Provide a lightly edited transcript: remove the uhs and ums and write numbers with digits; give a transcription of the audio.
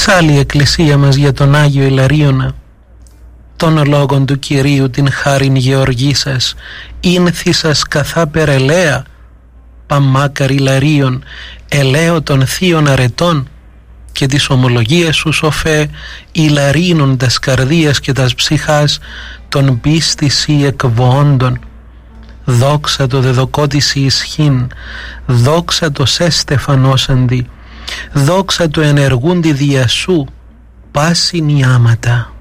Ψάλλει η εκκλησία μας για τον Άγιο Ιλαρίωνα. Των λόγων του Κυρίου την χάριν γεωργήσας, ίνθησας καθά περελαία, παμάκαρ Ιλαρίων, ελαίο των θείων αρετών, και τις ομολογίες σου σοφέ, Ιλαρίνων τας καρδίας και τας ψυχάς, των πίστης ή εκβόντων. Δόξα το δεδοκότης ισχύν, δόξα το σε στεφανώσαντι, δόξα το ενεργούντι δια σου, πάσιν η άματα.